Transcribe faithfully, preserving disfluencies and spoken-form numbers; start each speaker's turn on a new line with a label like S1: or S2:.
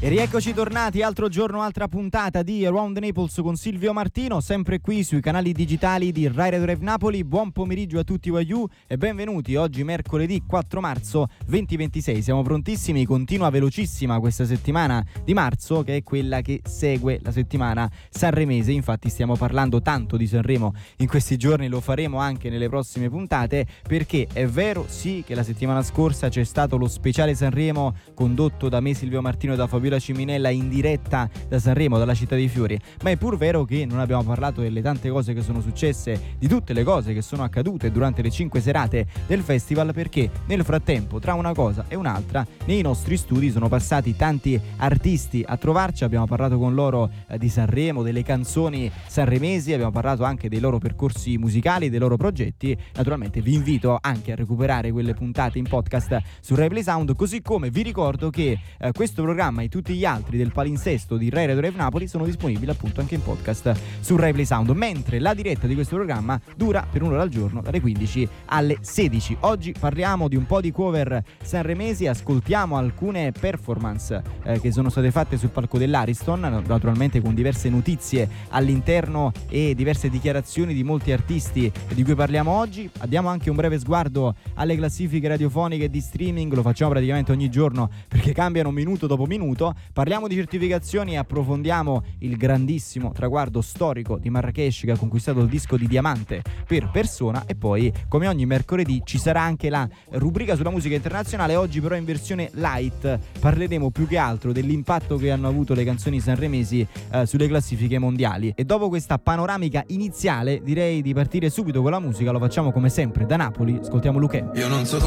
S1: E rieccoci tornati, altro giorno, altra puntata di Around Naples con Silvio Martino, sempre qui sui canali digitali di Rai Radio Rev Napoli. Buon pomeriggio a tutti voi e benvenuti. Oggi mercoledì quattro marzo duemilaventisei, siamo prontissimi, continua velocissima questa settimana di marzo, che è quella che segue la settimana sanremese. Infatti stiamo parlando tanto di Sanremo in questi giorni, lo faremo anche nelle prossime puntate, perché è vero sì che la settimana scorsa c'è stato lo speciale Sanremo condotto da me, Silvio Martino, e da Fabiola Ciminella in diretta da Sanremo, dalla Città dei Fiori, ma è pur vero che non abbiamo parlato delle tante cose che sono successe, di tutte le cose che sono accadute durante le cinque serate del festival, perché nel frattempo, tra una cosa e un'altra, nei nostri studi sono passati tanti artisti a trovarci. Abbiamo parlato con loro eh, di Sanremo, delle canzoni sanremesi, abbiamo parlato anche dei loro percorsi musicali, dei loro progetti. Naturalmente vi invito anche a recuperare quelle puntate in podcast su Replay Sound, così come vi ricordo che eh, questo programma e tutti gli altri del palinsesto di Rai Radio Rev Napoli sono disponibili appunto anche in podcast su Replay Sound, mentre la diretta di questo programma dura per un'ora al giorno dalle quindici alle sedici. Oggi parliamo di un po' di cover sanremesi, ascoltiamo alcune performance eh, che sono state fatte sul palco dell'Ariston, naturalmente con diverse notizie all'interno e diverse dichiarazioni di molti artisti di cui parliamo oggi. Diamo anche un breve sguardo alle classifiche radiofoniche di streaming, lo facciamo praticamente ogni giorno perché cambiano minuto dopo minuto. Parliamo di certificazioni e approfondiamo il grandissimo traguardo storico di Marrakesh, che ha conquistato il disco di diamante per persona. E poi, come ogni mercoledì, ci sarà anche la rubrica sulla musica internazionale. Oggi però in versione light parleremo più che altro dell'impatto che hanno avuto le canzoni sanremesi eh, sulle classifiche mondiali. E dopo questa panoramica iniziale direi di partire subito con la musica. Lo facciamo come sempre da Napoli, ascoltiamo Luchè.
S2: Io non so